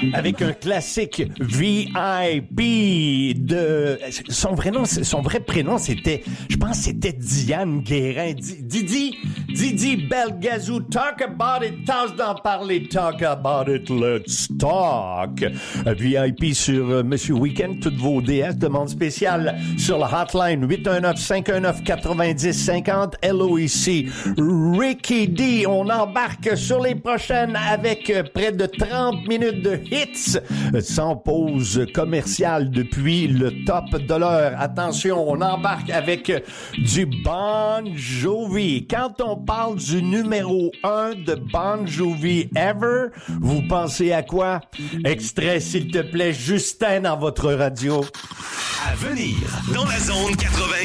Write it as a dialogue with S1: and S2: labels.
S1: avec un classique VIP de son vrai prénom c'était, je pense c'était Diane Guérin. Didi Belgazou, talk about it, tâche d'en parler, talk about it, let's talk. VIP sur Monsieur Weekend, toutes vos DS, demande spéciale sur la hotline 819-519-9050 LOIC. Ricky D, on embarque sur les prochaines avec près de 30 minutes de hits sans pause commerciale depuis le top de l'heure. Attention, on embarque avec du Bon Jovi. Quand on parle du numéro 1 de Bon Jovi ever, vous pensez à quoi? Extrait, s'il te plaît, Justin, dans votre radio.
S2: À venir, dans la zone 80.